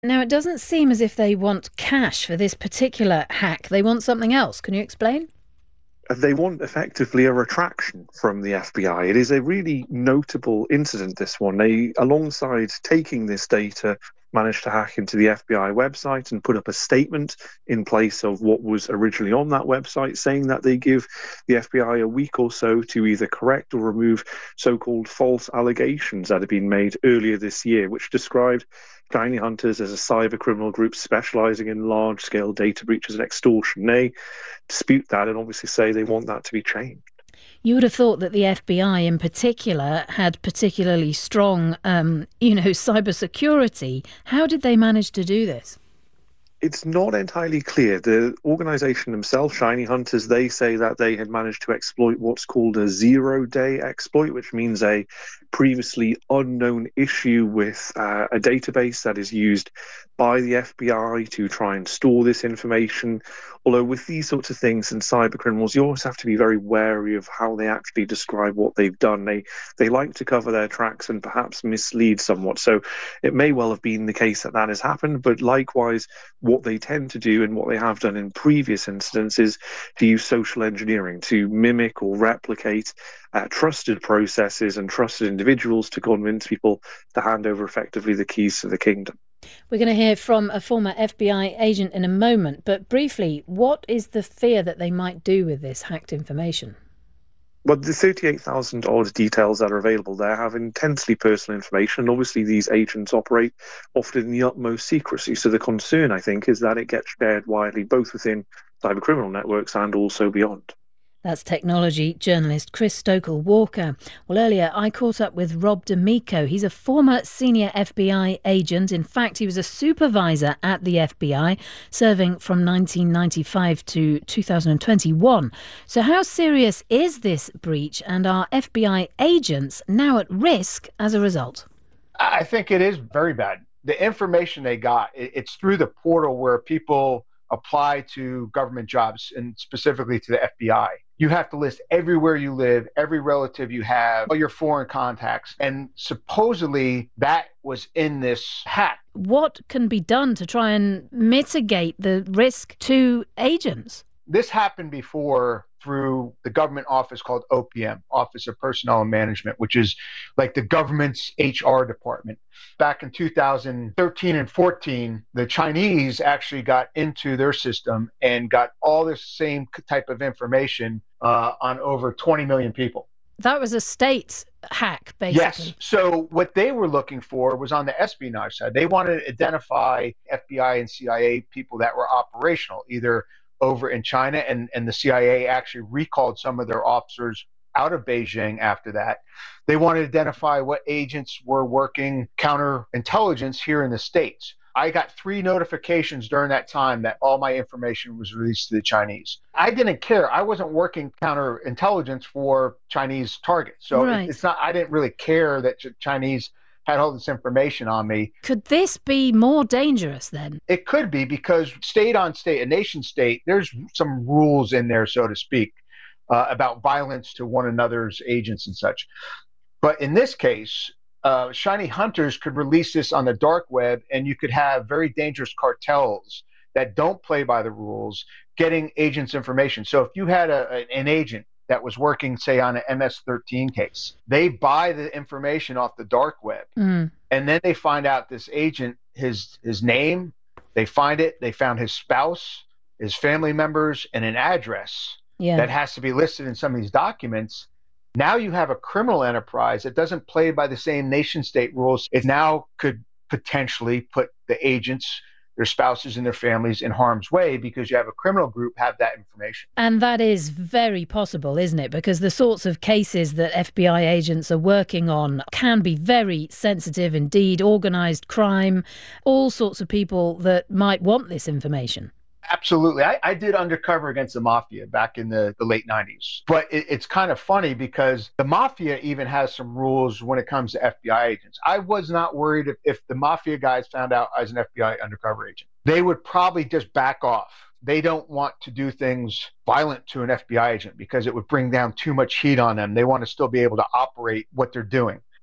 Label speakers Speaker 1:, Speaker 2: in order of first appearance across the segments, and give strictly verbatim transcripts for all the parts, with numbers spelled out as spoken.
Speaker 1: Now, it doesn't seem as if they want cash for this particular hack. They want something else. Can you explain?
Speaker 2: They want effectively a retraction from the F B I. It is a really notable incident, this one. They, alongside taking this data, managed to hack into the F B I website and put up a statement in place of what was originally on that website, saying that they give the F B I a week or so to either correct or remove so-called false allegations that had been made earlier this year, which described Shiny Hunters as a cyber criminal group specializing in large-scale data breaches and extortion. They dispute that and obviously say they want that to be changed.
Speaker 1: You would have thought that the F B I in particular had particularly strong, um, you know, cybersecurity. How did they manage to do this?
Speaker 2: It's not entirely clear. The organization themselves, Shiny Hunters, they say that they had managed to exploit what's called a zero-day exploit, which means a previously unknown issue with uh, a database that is used by the F B I to try and store this information. Although with these sorts of things and cyber criminals, you always have to be very wary of how they actually describe what they've done. They they like to cover their tracks and perhaps mislead somewhat. So it may well have been the case that that has happened, but likewise, what they tend to do and what they have done in previous incidents is to use social engineering to mimic or replicate uh, trusted processes and trusted individuals to convince people to hand over effectively the keys to the kingdom.
Speaker 1: We're going to hear from a former F B I agent in a moment, but briefly, what is the fear that they might do with this hacked information?
Speaker 2: Well, the thirty-eight thousand odd details that are available there have intensely personal information, and obviously these agents operate often in the utmost secrecy. So the concern, I think, is that it gets shared widely, both within cybercriminal networks and also beyond.
Speaker 1: That's technology journalist Chris Stokel-Walker. Well, earlier I caught up with Rob D'Amico. He's a former senior F B I agent. In fact, he was a supervisor at the F B I, serving from nineteen ninety-five to two thousand twenty-one. So how serious is this breach, and are F B I agents now at risk as a result?
Speaker 3: I think it is very bad. The information they got, it's through the portal where people apply to government jobs, and specifically to the F B I. You have to list everywhere you live, every relative you have, all your foreign contacts. And supposedly that was in this hack.
Speaker 1: What can be done to try and mitigate the risk to agents?
Speaker 3: This happened before through the government office called O P M, Office of Personnel and Management, which is like the government's H R department. Back in two thousand thirteen and fourteen, the Chinese actually got into their system and got all this same type of information uh, on over twenty million people.
Speaker 1: That was a state hack, basically.
Speaker 3: Yes. So what they were looking for was on the espionage side. They wanted to identify F B I and C I A people that were operational, either over in China, and, and the C I A actually recalled some of their officers out of Beijing after that. They wanted to identify what agents were working counterintelligence here in the States. I got three notifications during that time that all my information was released to the Chinese. I didn't care. I wasn't working counterintelligence for Chinese targets. So
Speaker 1: right.
Speaker 3: it's not, I didn't really care that Chinese had all this information on me.
Speaker 1: Could this be more dangerous then?
Speaker 3: It could be, because state on state, a nation state, there's some rules in there, so to speak, uh, about violence to one another's agents and such. But in this case, uh, Shiny Hunters could release this on the dark web, and you could have very dangerous cartels that don't play by the rules getting agents' information. So if you had a, an agent that was working, say, on an M S thirteen case, they buy the information off the dark web, mm. and then they find out this agent, his his name, they find it, they found his spouse, his family members, and an address yeah. that has to be listed in some of these documents. Now you have a criminal enterprise that doesn't play by the same nation state rules. It now could potentially put the agents, their spouses and their families in harm's way, because you have a criminal group have that information.
Speaker 1: And that is very possible, isn't it? Because the sorts of cases that F B I agents are working on can be very sensitive indeed, organised crime, all sorts of people that might want this information.
Speaker 3: Absolutely. I, I did Undercover Against the Mafia back in the, the late nineties. But it, it's kind of funny because the Mafia even has some rules when it comes to F B I agents. I was not worried if, if the Mafia guys found out I was an F B I undercover agent. They would probably just back off. They don't want to do things violent to an F B I agent because it would bring down too much heat on them. They want to still be able to operate what they're doing.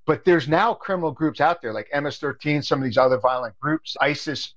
Speaker 3: But there's now criminal groups out there like M S thirteen, some of these other violent groups, ISIS